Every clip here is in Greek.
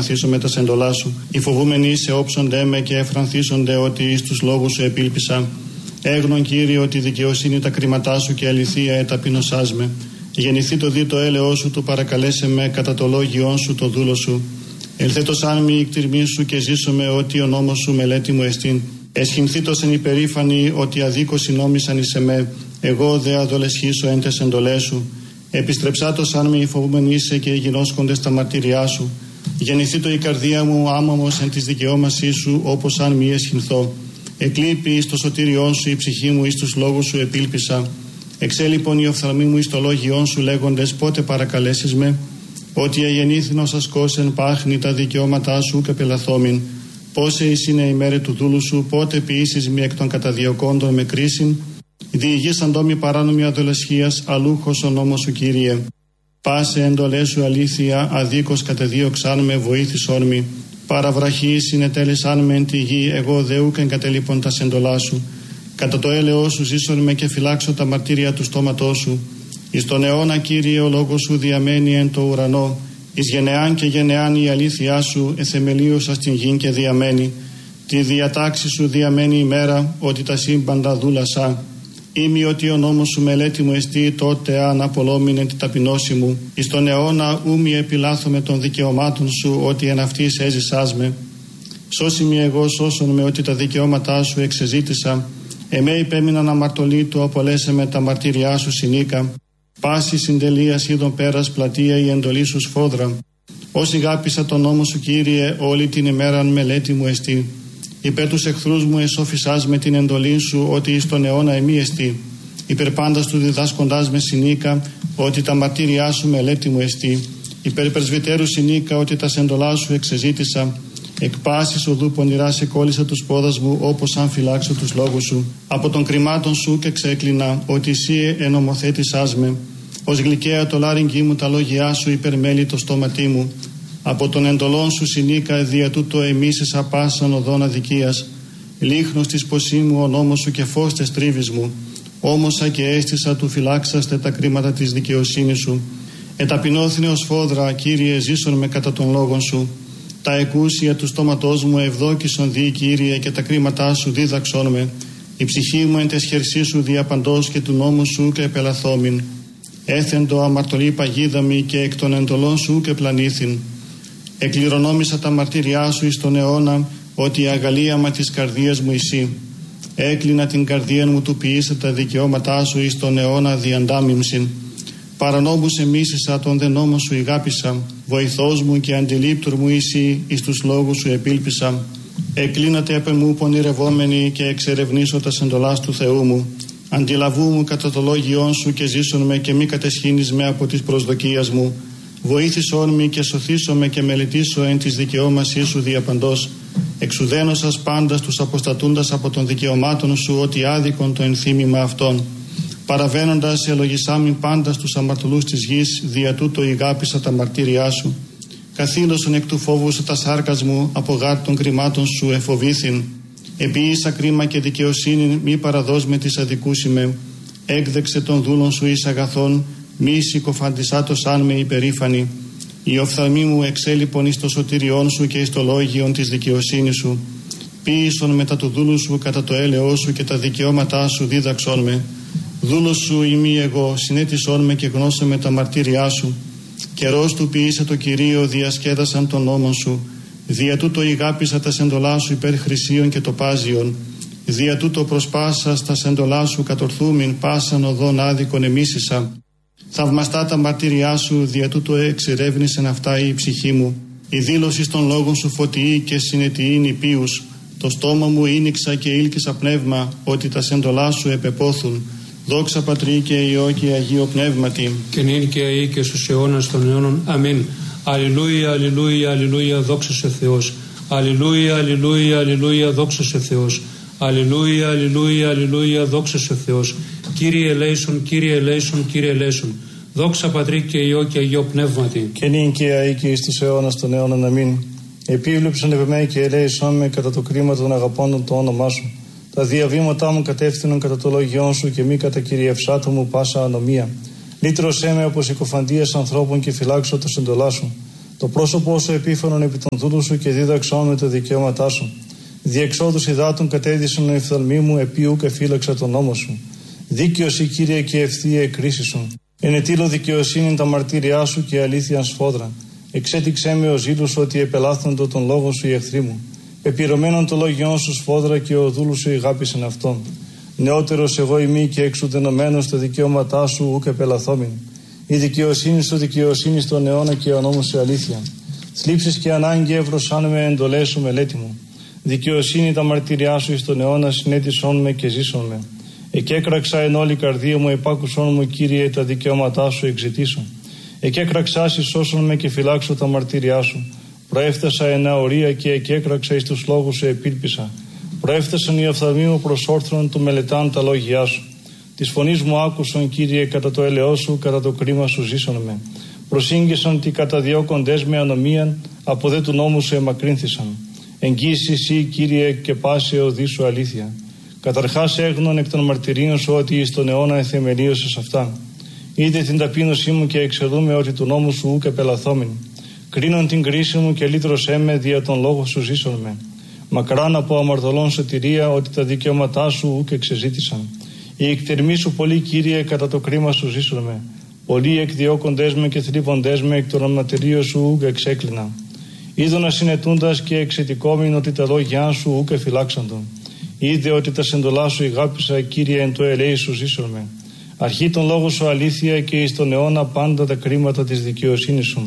μαθήσω με τα σεντολά σου. Οι φοβούμενοι σε όψονται με και εφρανθίσονται ότι εις τους λόγους σου επήλπισα. Έγνον, Κύριε, ότι δικαιοσύνη τα κρίματά σου και αληθεία εταπεινωσάς με. Γεννηθεί το δι το έλεος σου, το παρακαλέσε με κατά το λόγιόν σου το δούλο σου. Ελθέτω σαν μη η κτηρμή σου και ζήσω με ότι ο νόμος σου μελέτη μου εστίν. Εσχυνθήτως εν υπερήφανη ότι αδίκως συνόμισαν εις εμέ. Εγώ δε αδολεσχήσω εν τες εντολές σου. Επιστρεψάτω σαν μη φοβούμενοι είσαι και γινώσκονται στα μαρτύριά σου. Γεννηθεί το η καρδία μου άμαμος εν της δικαιώμασής σου, όπως αν μη εσχυνθώ. Εκλείπει εις το σωτήριόν σου η ψυχή μου, εις τους λόγους σου επήλπισα. Εξέλιπον οι οφθαλμοί μου εις το λόγιόν σου λέγοντες πότε παρακαλέσεις με. Ότι αγεννήθην ως ασκώσεν πάχνη τα δικαιώματά σου και πελαθόμην. Πόσε εις είναι η μέρη του δούλου σου, πότε ποιήσεις μη εκ των καταδιωκόντων με κρίσιν. Διηγήσαν τόμοι παράνομη αδολεσχίας, αλούχος ο νόμος σου, Κύριε. Πάσε εντολές σου αλήθεια, αδίκως κατεδίωξαν με βοήθησόν μη. Παραβραχή συνετέλεσαν με εν τη γη, εγώ δε ούκ εγκατελείπων τα σεντολά σου. Κατά το έλεος σου ζήσον με και φυλάξω τα μαρτύρια του στόματός σου. Εις τον αιώνα, Κύριε, ο λόγος σου διαμένει εν το ουρανό. Εις γενεάν και γενεάν η αλήθειά σου εθεμελίωσα στην γην και διαμένει. Τη διατάξη σου διαμένει η μέρα, ότι τα σύμπαντα δούλασα. Ήμι ότι ο νόμος σου μελέτη μου εστί, τότε αν απολόμηνε την ταπεινώση μου. Εις τον αιώνα ούμι επιλάθω με των δικαιωμάτων σου, ότι εν αυτής έζησάς με. Σώσι μη εγώ σώσον με ότι τα δικαιώματά σου εξεζήτησα. Εμέ υπέμειναν αμαρτωλή του, απολέσε με τα μαρτύριά σου συνήκα. Πάση συντελείας είδων πέρας πλατεία η εντολή σου σφόδρα. Όσοι γάπησα τον νόμο σου, Κύριε, όλη την ημέραν μελέτη μου εστί. Υπέρ τους εχθρούς μου εσώφισάς με την εντολή σου, ότι εις τον αιώνα εμεί εστί. Υπέρ πάντας του διδάσκοντάς με συνήκα, ότι τα μαρτύριά σου μελέτη μου εστί. Υπέρ πρεσβυτέρου συνήκα, ότι τα σεντολά σου εξεζήτησα. Εκ πάσης οδού πονηρά σε κόλλησα τους πόδας μου, όπως αν φυλάξω τους λόγους σου. Από των κρυμάτων σου και ξέκλεινα, ότι εσύ ενομοθέτησάς με. Ως γλυκαία το λάρυγγι μου τα λόγια σου υπερμέλει το στόματί μου. Από των εντολών σου συνήκα, δια τούτο εμίσεσα πάσαν οδόν αδικίας. Λίχνος της ποσή μου ο νόμος σου και φως τες τρίβης μου. Όμωσα και αίσθησα του φυλάξαστε τα κρίματα της δικαιοσύνης σου. Εταπεινώθηνε ως φόδρα, Κύριε, ζήσον με κατά των λόγων σου. Τα εκούσια του στόματός μου ευδόκησον δι, Κύριε, και τα κρίματά σου δίδαξόν με. Η ψυχή μου εν τες χερσί σου διαπαντός και του νόμου σου και επελαθόμην. Έθεντο αμαρτωλή παγίδα μη και εκ των εντολών σου και πλανήθην. Εκληρονόμησα τα μαρτύριά σου εις τον αιώνα, ότι η αγαλίαμα της καρδίας μου εσύ. Έκλεινα την καρδία μου του ποιήσα τα δικαιώματά σου εις τον αιώνα διαντάμιμσιν. Παρανόμους εμίσησα τον δε νόμο σου ηγάπησα. Βοηθός μου και αντιλήπτουρ μου εσύ εις τους λόγους σου επήλπισα. Εκλίνατε απ' εμού πονηρευόμενοι και εξερευνήσω τα εντολάς του Θεού μου. Αντιλαβού μου κατά το λόγιόν σου και ζήσον με και μη κατεσχύνεις με από της προσδοκίας μου. Βοήθησόν με και σωθήσον με και μελετήσω εν της δικαιώμασής σου διαπαντός. Εξουδένωσας πάντα τους αποστατούντας από των δικαιωμάτων σου, ότι άδικον το ενθύμημα αυτών. Παραβαίνοντας ελογισάμιν πάντα στους αμαρτωλούς της γης, δια τούτο ηγάπησα τα μαρτύριά σου. Καθήλωσον εκ του φόβου σου τα σάρκας μου, από γάρ των κρυμάτων σου εφοβήθην. Επίησα κρίμα και δικαιοσύνη, μη παραδός με της αδικούσιμε. Έκδεξε των δούλων σου εις αγαθών, μη συκοφαντισάτος αν με υπερήφανη. Οι οφθαλμοί μου εξέλιπον εις το σωτήριόν σου και εις το λόγιον της δικαιοσύνης σου. Ποίησον μετά του δούλου σου κατά το έλεος σου και τα δικαιώματά σου δίδαξόν με. Δούλος σου ημί εγώ, συνέτησόν με και γνώσε με τα μαρτύριά σου. Καιρός του ποιήσε το Κυρίο, διασκέδασαν τον νόμον σου. Δια τούτο ηγάπησα τα σεντολά σου υπέρ χρυσίων και τοπάζιων. Δια τούτο προσπάσα στα σεντολά σου κατορθούμην, πάσαν οδόν άδικον εμίσησα. Θαυμαστά τα μαρτύριά σου, δια τούτο εξερεύνησεν αυτά η ψυχή μου. Η δήλωση των λόγων σου φωτιή και συνετιήν υπείους. Το στόμα μου ήνιξα και ήλκησα πνεύμα, ότι τα σεντολά σου επεπόθουν. Δόξα Πατρί και Υιό και Αγίο Πνεύματι. Και νυν και αεί και στους αιώνας των αιώνων. Αμήν. Αλληλούια, αλληλούια, αλληλούια, δόξα σε Θεός. Αλληλούια, αλληλούια, αλληλούια, δόξα σε Θεός. Αλληλούια, αλληλούια, αλληλούια, δόξα σε Θεός. Κύριε ελέησον, Κύριε ελέησον, Κύριε ελέησον. Δόξα Πατρί και Υιό και Αγίο Πνεύματι. Και νυν και αεί και εις τους αιώνας των αιώνων. Αμήν. Επίβλεψον επ' εμέ και ελέησον με κατά το κρίμα των αγαπώντων το όνομά σου. Τα διαβήματά μου κατεύθυνον κατά το λόγιόν σου και μη κατά κυριευσάτο μου πάσα ανομία. Λύτρωσέ με από συκοφαντίας ανθρώπων και φυλάξω τα εντολά σου. Το πρόσωπό σου επίφανον επί των δούλων σου και δίδαξόν με τα δικαιώματά σου. Διεξόδους υδάτων κατέδυσαν ο οφθαλμοί μου, επί ούκ εφύλαξα τον νόμο σου. Δίκαιος η Κύριε και ευθεία η κρίση σου. Ενετήλω δικαιοσύνη τα μαρτύριά σου και αλήθεια σφόδρα. Εξέτηξέ με ο ζήλος ότι επελάθοντο τον λόγο σου οι εχθροί μου. Πεπυρωμένον το λόγιόν σου σφόδρα και ο δούλου σου ηγάπησεν αυτόν. Νεότερος εγώ ημί και εξουδενωμένος τα δικαιώματά σου ούκ επελαθόμην. Η δικαιοσύνη σου δικαιοσύνη στον αιώνα και ο νόμος σου αλήθεια. Θλίψεις και ανάγκη εύρωσάν με εντολές σου μελέτη μου. Δικαιοσύνη τα μαρτυριά σου εις τον αιώνα συνέτησόν με και ζήσον με. Εκέκραξα εν όλη καρδία μου, επάκουσόν μου Κύριε τα δικαιώματά σου εξητήσω. Εκέκραξα εις σώσον με και φυλάξω τα μαρτυριά σου. Προέφτασα εν αορία και εκέκραξα εις τους λόγους σου επίλπισα. Προέφτασαν οι οφθαλμοί μου προς όρθρον του μελετάν τα λόγια σου. Της φωνής μου άκουσον Κύριε κατά το έλεό σου, κατά το κρίμα σου ζήσον με. Προσήγγισαν τι καταδιώκοντες με ανομίαν, από δε του νόμου σου εμακρύνθησαν. Εγγύηση εσύ Κύριε και πάση οδή σου αλήθεια. Καταρχάς έγνων εκ των μαρτυρίων σου ότι εις τον αιώνα εθεμελίωσες αυτά. Είδε την ταπείνωσή μου και εξελούμε ότι του νόμου σου ούκ επελαθόμην. Κρίνον την κρίση μου και λύτρωσέ με δια τον λόγο σου ζήσον με. Μακράν από αμαρτωλών σωτηρία ότι τα δικαιώματά σου ούκ εξεζήτησαν. Οι εκτερμοί σου πολλοί Κύριε κατά το κρίμα σου ζήσον με. Πολλοί εκδιώκοντές με και θλίβοντές με εκ των αμαρτυρίων σου ούκ εξέκλεινα. Είδωνα συνετούντας και εξαιτικόμην ότι τα λόγια σου ούκ εφυλάξαντον. Είδε ότι τα σεντολά σου ηγάπησα Κύριε εν το ελέη σου ζήσον με. Αρχή τον λόγο σου αλήθεια και εις τον αιώνα πάντα τα κρίματα της δικαιοσύνης σου.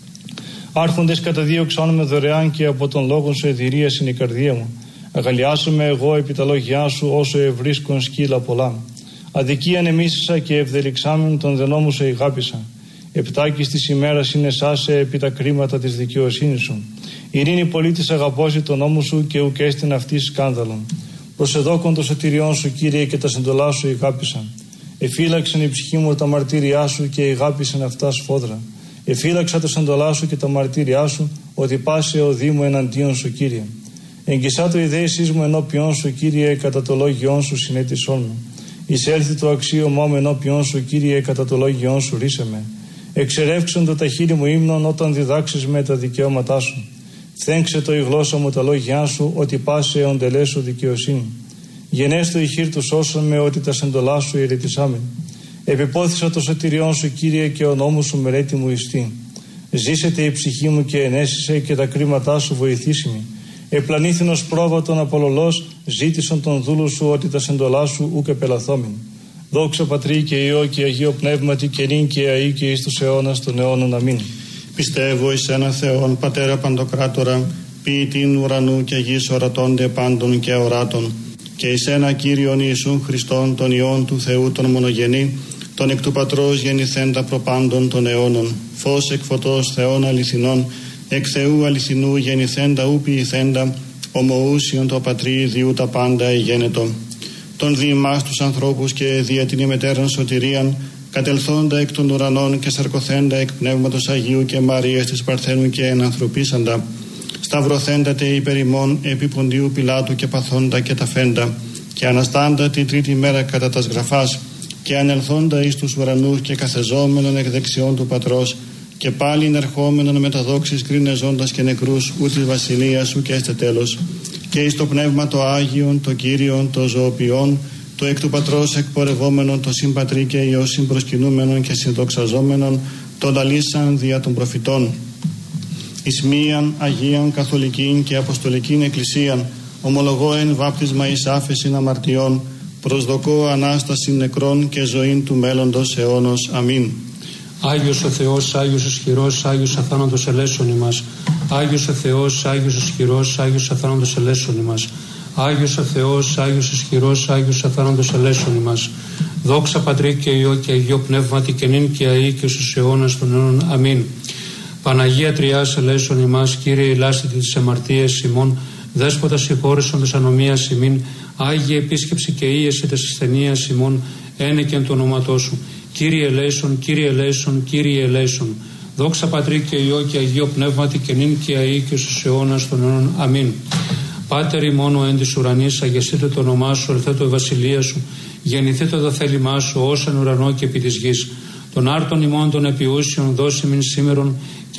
Άρχοντες καταδίωξαν με δωρεάν και από τον λόγο σου εδηρίασιν η καρδία μου. Αγαλιάσουμε εγώ επί τα λόγια σου όσο ευρίσκον σκύλα πολλά. Αδικίαν εμίσησα και ευδελιξάμεν τον δενόμου σε ηγάπησα. Επτάκης της ημέρας είναι σάσε επί τα κρίματα της δικαιοσύνης σου. Ειρήνη πολίτης αγαπώσει τον νόμο σου και ουκ έστειν αυτή σκάνδαλον. Προσεδόκον το σωτηριόν σου Κύριε και τα συντολά σου ηγάπησαν. Εφύλαξαν η ψυχή μου τα μαρτύριά σου και ηγάπησαν αυτά σφόδρα. Εφύλαξα τα σεντολά σου και τα μαρτύριά σου, ότι πάσε ο Δήμου εναντίον σου Κύριε. Εγγισά το ιδέησής μου ενώπιον σου Κύριε, κατά το λόγιόν σου συνέτησόν μου. Εισέλθει το αξίωμά μου ενώπιον σου Κύριε, κατά το λόγιόν σου ρίσε με. Εξερεύξον τα χείλη μου ύμνων όταν διδάξεις με τα δικαιώματά σου. Φθέγξε το η γλώσσα μου τα λόγια σου, ότι πάσε οντελέ σου δικαιοσύνη. Γενέστο η χείρ του σώσον με, ότι τα σεντολά σου ηρετισάμεν. Επιπόθησα το σωτηριόν σου Κύριε και ο νόμος σου μερέτη μου ιστή. Ζήσετε η ψυχή μου και ενέσισε και τα κρίματά σου βοηθήσιμη. Επλανήθηνος πρόβατον απολολός ζήτησαν τον δούλου σου ότι τα σεντολά σου ούκ επελαθόμην. Δόξα Πατρί και Υιό και Αγίο Πνεύματι και νυν και αεί και εις τους αιώνας των αιώνων. Αμήν. Πιστεύω εις ένα Θεόν Πατέρα Παντοκράτορα, ποιητήν ουρανού και γης ορατώνται πάντων και αοράτων, και εις ένα Κύριον Ιησούν Χριστόν τον Υιόν του Θεού τον μονογενή, τον εκ του Πατρός γεννηθέντα προπάντων των αιώνων, φως εκ φωτός Θεών αληθινών, εκ Θεού αληθινού γεννηθέντα ου ποιηθέντα, ομοούσιον το Πατρί διού τα πάντα ηγένετο. Τον δι' ημάς τους ανθρώπους και δια την ημετέραν σωτηρίαν, κατελθόντα εκ των ουρανών και σαρκωθέντα εκ Πνεύματος Αγίου και Μαρίας της Παρθένου και ενανθρωπίσαντα, σταυρωθέντα τε υπερ ημών επί Ποντίου Πιλάτου και παθόντα και ταφέντα, και αναστάντα την τρίτη μέρα κατά τας γραφάς, και ανελθόντα εις τους ουρανούς και καθεζόμενον εκ δεξιών του Πατρός, και πάλιν ερχόμενον με τα δόξης κρίνε ζώντας και νεκρούς, ου της βασιλείας σου και έστε τέλος, και εις το Πνεύμα το Άγιον, το Κύριον, το ζωοποιόν, το εκ του Πατρός εκπορευόμενον, το συμπατρί και Υιό συμπροσκυνούμενον και συνδοξαζόμενον, το λαλήσαν δια των προφητών. Εις μίαν Αγίαν Καθολικήν και Αποστολικήν Εκκλησίαν, ομολογώ εν βάπτισμα εις άφεσιν αμαρτιών, προσδοκώ Ανάσταση νεκρών και ζωήν του μέλλοντος αιώνος. Αμήν. Άγιος ο Θεός, Άγιος ισχυρός, Άγιος αθάνατος ελέησον ημάς. Άγιος ο Θεός, Άγιος ισχυρός, Άγιος αθάνατος ελέησον ημάς. Άγιος ο Θεός, Άγιος ισχυρός, Άγιος αθάνατος ελέησον ημάς. Δόξα Πατρί και Υιό και Αγίο Πνεύματι και νυν και αεί και στους αιώνας των αιώνων. Αμήν. Παναγία Τριάς ελέησον ημάς, Κύριε ηλάσθητη τις αμαρτίες ημών, Δέσποτα συγχώρησον τες ανομίας ημίν, Άγιε επίσκεψη και ίεση τες ασθενείας ημών, ένεκεν το ονόματό σου. Κύριε ελέησον, Κύριε ελέησον, Κύριε ελέησον. Δόξα Πατρί και Υιό και Αγίο Πνεύματι και νυν και αεί και στους αιώνας των αιώνων. Αμήν. Πάτερ ημών εν της ουρανής, αγιαστείτε το όνομά σου, ελθέτω η βασιλεία σου, γεννηθείτε το θέλημά σου, ως εν ουρανό και επί της γης. Τον άρτον ημών των επιούσιων δώσει μην σήμερον,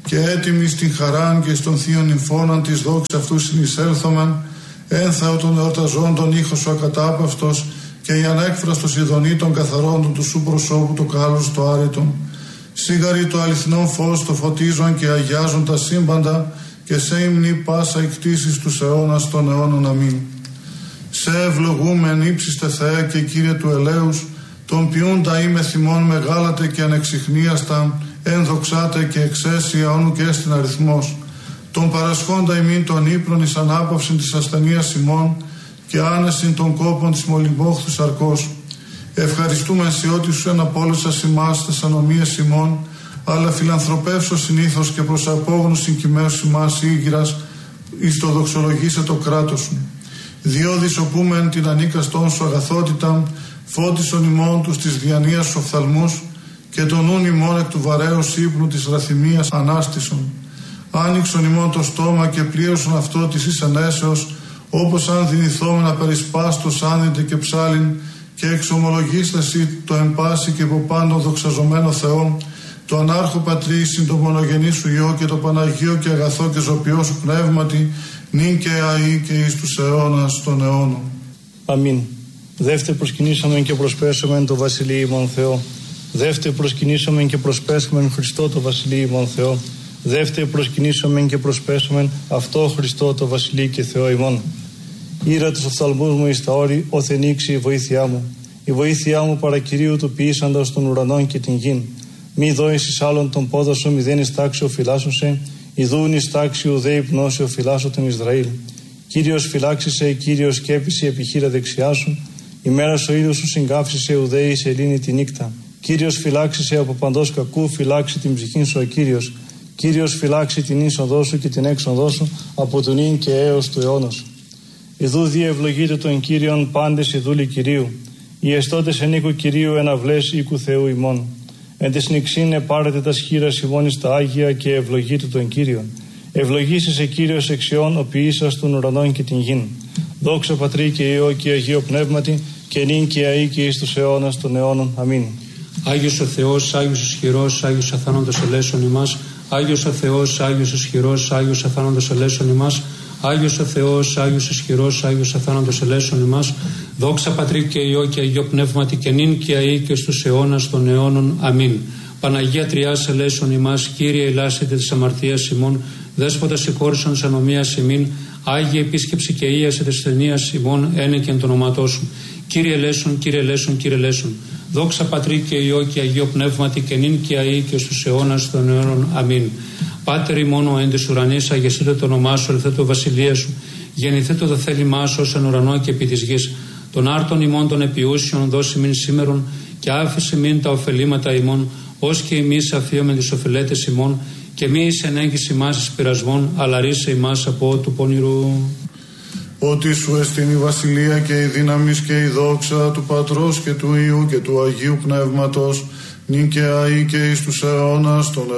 και έτοιμοι στην χαράν και στον θείον νυμφώναν της δόξης αυτού συνεισέλθομεν, ένθαο των εορταζόντων ήχος σου ακατάπαυτος και η ανέκφραστος ειδονή των καθαρόντων του σου προσώπου το κάλος το άρετον. Σίγαρη το αληθινό φως το φωτίζον και αγιάζον τα σύμπαντα και σε ύμνη πάσα εκτίσεις τους αιώνας των αιώνων. Αμήν. Σε ευλογούμεν ύψιστε Θεέ και Κύριε του ελέους, τον ποιούντα είμαι θυμών μεγάλατε και ανεξιχνίαστα, ενδοξάτε και εξαίσια όνου και στην αριθμός. Τον παρασχόντα ημίν των ύπνων εις ανάπαυσιν της ασθενείας ημών και άνεσιν των κόπων της μολυμπόχθου σαρκός. Ευχαριστούμε σε ό,τι σου εναπόλυσας ημάς τες ανομίες ημών, αλλά φιλανθρωπεύσω συνήθως και προς απόγνους συγκυμαίους ημάς ήγηρας, εις το δοξολογήσε το κράτος σου. Διόδης οπούμεν την ανίκαστόν σου αγαθότητα, φώτισον ημών τους της διανοίας σου οφθαλμούς και τον νουν ημών εκ του βαρέως ύπνου της ραθυμίας ανάστησον. Άνοιξον ημών το στόμα και πλήρωσον αυτό της εις ενέσεως, όπως αν δυνηθόμεν να περισπάστος άνδυτε και ψάλιν και εξομολογήσθεσι το εμπάση και από πάντων δοξαζομένο Θεό, το ανάρχο Πατρί συν το μονογενή σου Υιό και το Παναγίο και αγαθό και ζωπιό σου πνεύματι, νυν και αεί και εις τους αιώνας των αιώνων. Αμήν. Δεύτε προσκυνήσαμεν και προσπέσαμεν το Βασιλείο ημών Θεό. Δεύτε προσκυνήσαμεν και προσπέσαμεν Χριστό το Βασιλείο ημών Θεό. Δεύτε προσκυνήσαμεν και προσπέσαμεν αυτό Χριστό το Βασιλείο και Θεό ημών. Ήρα τους οφθαλμούς μου εις τα όρη, οθενήξει η βοήθειά μου. Η βοήθειά μου παρακυρίου του ποιήσαντος των ουρανών και την γην. Μη δώεις εις άλλον τον πόδο σου, μηδέν εις τάξη οφειλάσωσε, ιδούν εις τάξη ουδέ υπνώσει οφειλάσω τον Ισραήλ. Κύριος φυλάξησε, Κύριος σκέπησε επιχείρα δεξιά σου, ημέρας ο ήλιος σου συγκάψησε ουδέ εις ελύνη τη νύκτα. Κύριος φυλάξησε από παντός κακού, φυλάξει την ψυχήν σου ο Κύριος. Κύριος φυλάξει την είσοδό σου και την έξοδό σου από τον ίν και έως του αιώνος. Ιδού διευλογείτε τον Κύριον πάντες οι δούλοι Κυρίου. Οι εστώτες εν οίκου Κυρίου εναυλές οίκου Θεού ημών. Εν τες νηξήν επάρετε τα σχήρας ημών εις τα Άγια και ευλογείτε τον Κύριον. Ευλογήσεις σε Κύριος εξιών ο ποιήσας των ουρανών και την γην. Δόξα Πατρί και Υιό και Αγίο Πνεύματι και νυν και αεί και εις τους αιώνας των αιώνων. Αμήν. Άγιος ο Θεός, Άγιος ισχυρός, Άγιος αθάνατος ελέησον ημάς. Άγιος ο Θεός, Άγιος ισχυρός, Άγιος αθάνατος ελέησον ημάς. Άγιος ο Θεός, Άγιος ισχυρός, Άγιος αθάνατος ελέησον ημάς. Δόξα Πατρί και Υιό και Αγίο Πνεύματι και νυν και αεί και στους αιώνας των αιώνων. Αμήν. Παναγία Τριάς ελέησον ημάς, Κύριε ελάσσετε της αμαρτίας ημών, Δέσποτα συγχώρησον της ανομίας ημίν, Άγιε επίσκεψη και ίασε της ασθενείας ημών, ένεκεν το ονόματό σου. Κύριε ελέησον, Κύριε ελέησον, Κύριε ελέησον. Δόξα Πατρί και Υιό και Αγίο Πνεύματι και νυν και αεί και στους αιώνας των αιώνων. Αμήν. Πάτερ ημών ο εν της ουρανής, αγιασίτω το όνομά σου, ελθέ το βασιλεία σου, γεννηθέτω το θέλημά σου ως εν ουρανό και επί της γης. Των άρτων ημών των επιούσιων δώσει μην σήμερον και άφησε μην τα ωφελήματα ημών, ως και εμείς αφίομεν τις οφειλέτες ημών, και μη εις ενέγγις ημάς εις πειρασμών, αλλά ρίσε ημάς από του πονηρού. Ότι σου εστίν η βασιλεία και η δύναμις και η δόξα του Πατρός και του Υιού και του Αγίου Πνεύματος, νυν και αεί και εις τους αιώνας των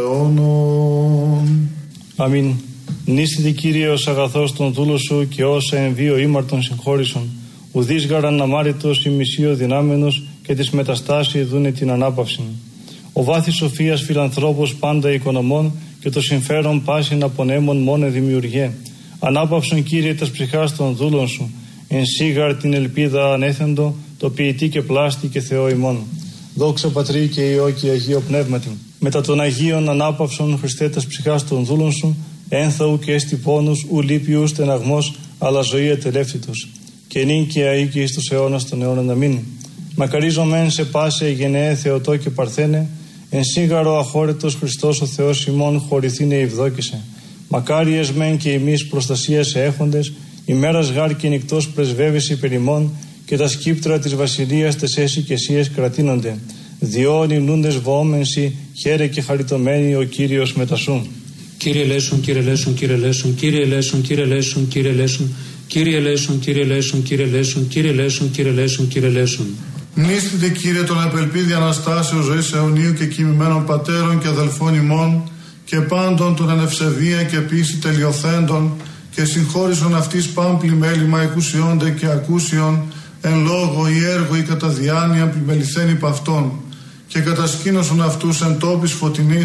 αιώνων. Αμήν. Νίστητη Κύριε ως αγαθός των δούλων σου και όσα εν βίο ήμαρτον συγχώρησον. Ουδείς γαραν αμάριτος ημισίω δυνάμενος και της μεταστάσεως δούνε την ανάπαυση. Ο βάθης σοφίας φιλανθρώπος πάντα οικονομών και το συμφέρον πάσιν απονέμων μόνε δημιουργέ. Ανάπαυσον Κύριε τας ψυχάς των δούλων σου, εν σίγαρ την ελπίδα ανέθεντο, το ποιητή και πλάστη και Θεό ημών. Δόξα Πατρί και Υιό και Αγίο Πνεύματι. Μετά των Αγίων ανάπαυσον Χριστέ τας ψυχάς των δούλων σου, ένθαου και έστι πόνους, ου λύπη ου στεναγμός, αλλά ζωή ατελεύτητος. Και νυν και αεί και εις τους αιώνας των αιώνων. Αμήν. Μακαρίζομεν σε πάσε γενναίε Θεοτό και Παρθένε, εν σίγαρο αχώρετος Χριστός ο Θεός ημών χωρηθήνε ευδόκησε. Μακάριες μεν και εμείς προστασία σε έχοντες, ημέρας γάρ και νυχτός πρεσβεύεις υπερημών, και τα σκύπτρα της βασιλείας τες εσυκαισίες κρατείνονται. Διόν υμνούντες βοόμενσι, χαίρε και χαριτωμένοι ο Κύριος μετασού. Κύριε ελέησον, Κύριε ελέησον, Κύριε ελέησον, Κύριε ελέησον, Κύριε ελέησον, Κύριε ελέησον, Κύριε ελέησον, Κύριε ελέησον, Κύριε ελέησον, Κύριε ελέησον, Κύριε ελέησον, Κύριε ελέησον. Μνήστητε Κύριε τον απελπίδη Αναστάσεως ζωής αιωνίου και κοιμημένων πατέρων και αδελφών ημών και πάντων των ανευσεβία και πίση τελειοθέντων και συγχώρησον αυτής πάμπλη μέλημα εκουσιόνται και ακούσιον εν λόγω ή έργο ή κατά διάνοια πλημεληθέν υπ' αυτών και κατασκήνωσον αυτούς εν τόπης φωτεινής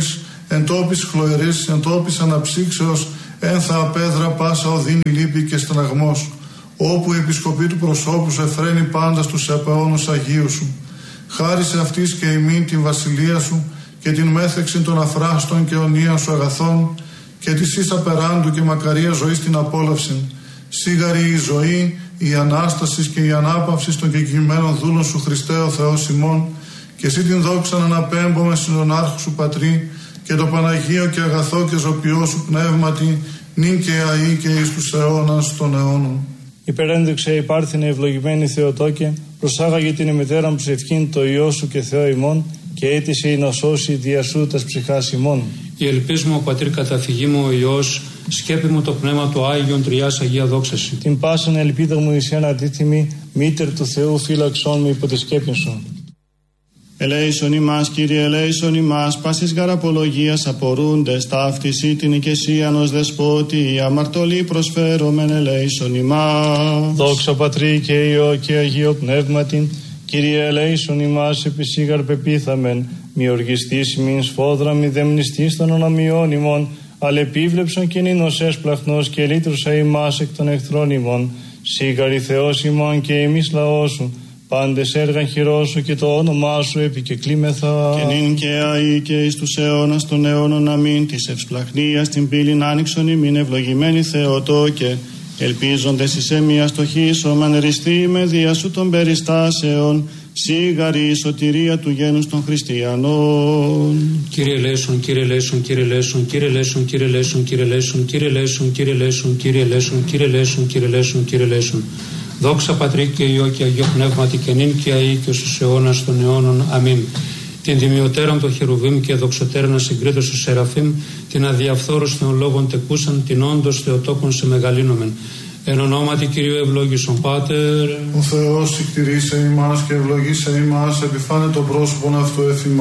εν τόπης χλωερής, εν τόπης αναψύξεως, ένθα απέδρα πάσα οδύνη λύπη και στεναγμός, όπου η επισκοπή του προσώπου σου εφραίνει πάντα στους επαιώνους Αγίου σου. Χάρισε αυτής και ημίν την βασιλεία σου και την μέθεξη των αφράστων και αιωνίων σου αγαθών και της ίσα περάντου και μακαρία ζωής την απόλαυση. Σίγαρη η ζωή, η Ανάσταση και η ανάπαυση των κεκοιμμένων δούλων σου Χριστέ ο Θεός ημών, και εσύ την δόξα να αναπέμπομε στον άρχου σου Πατρί και το Παναγίο και αγαθό και ζωπιό σου πνεύματι, νυν και αεί και εις τους αιώνας των αιώνων. Υπερένδεξε υπάρθηνε ευλογημένη Θεοτόκε, προσάγαγε την ημετέραν ψευκήν το Υιό σου και Θεό ημών, και αίτησε να σώσει δια σου τας ψυχάς ημών. Η ελπίς μου, ο Πατήρ καταφυγή μου, ο Υιός, σκέπη μου το πνεύμα του Άγιον Τριάς Αγία δόξαση. Την πάσαν ελπίδα μου εις ένα αντίθυμη, μήτερ του Θεού φύλαξόν με υπό τη σκέπη σου. Ελέησον ημάς, Κύριε, ελέησον ημάς, πάσης γαραπολογίας απορούντες, ταύτιση την οικεσίαν ως δεσπότη, η αμαρτωλή προσφέρομεν, ελέησον ημάς. Δόξα Πατρί και Υιό και Αγίο Πνεύματι, Κύριε, ελέησον ημάς, επισήγαρ πεπίθαμεν, μη οργιστής ημίν σφόδρα, μη δεμνιστής των ονομιών ημών, αλλά επίβλεψον και νίνος έσπλαχνος και λύτρουσα ημάς εκ των εχθρών ημών, σίγαρη Θεός ημών και εμείς λαός σου, πάντες έργα χειρός σου και το όνομά σου επικεκλήμεθα. Και νυν και αεί και εις τους αιώνας των αιώνων αμήν, της ευσπλαχνίας την πύλην άνοιξον ημίν ευλογημένη Θεοτόκε, ελπίζοντες εις εμίας το χείσομεν ριστή με δια σου των περιστάσεων, σίγαρη η σωτηρία του γένους των χριστιανών. Κύριε ελέησον, Κύριε ελέησον, Κύριε ελέησον, Κύριε ελέησον, Κύριε ελέησον, Κύριε ελέησον, Κύριε ελέησον, Κύριε ελέησον, Κύριε ελέησον, Κύριε ελέησον, Κύριε ελέησον, Κύριε ελέησον. Δόξα Πατρί και Υιό και Αγίο Πνεύματι και νυν και αεί και στους αιώνας των αιώνων. Αμήν. Την τιμιωτέραν των χερουβίμ και δοξωτέραν συγκρίτως του Σεραφείμ, την αδιαφθόρους θεολόγων τεκούσαν, την όντως Θεοτόκον σε μεγαλύνομεν. Εν ονόματι Κυρίου ευλόγησον Πάτερ. Ο Θεός συκτηρίσε ημάς και ευλογήσε ημάς, επιφάνε το πρόσωπον αυτού εφ'